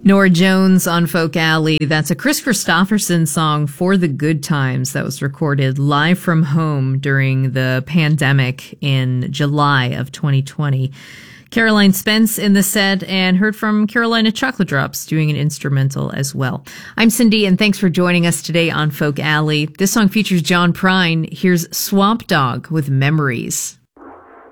Nora Jones on Folk Alley. That's a Chris Christopherson song, For the Good Times, that was recorded live from home during the pandemic in July of 2020. Caroline Spence in the set, and heard from Carolina Chocolate Drops doing an instrumental as well. I'm Cindy, and thanks for joining us today on Folk Alley. This song features John Prine. Here's Swamp Dogg with Memories.